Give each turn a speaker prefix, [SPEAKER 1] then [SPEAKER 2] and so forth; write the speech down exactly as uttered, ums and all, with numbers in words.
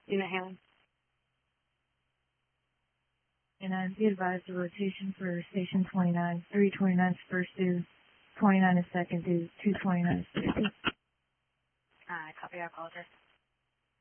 [SPEAKER 1] Unit Haley.
[SPEAKER 2] And I'd be advised the rotation for station twenty-nine, three twenty-nine is first due, twenty-nine is second due, two twenty-nine is third due.
[SPEAKER 1] Uh, copy, I apologize.